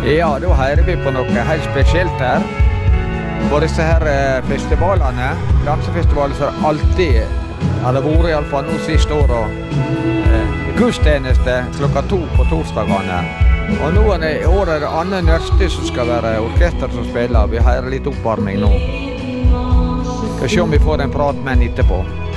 Ja, da hører vi på noe helt spesielt her. På disse her festivalene, dansefestivaler, så har alltid, eller vært i alle fall nå siste året, gudstjeneste klokka 2 på torsdagene. Og nå i år det Anne Nørsti som skal være orkester som spiller. Vi hører litt oppvarming nå. Skal se om vi får en prat med henne etterpå.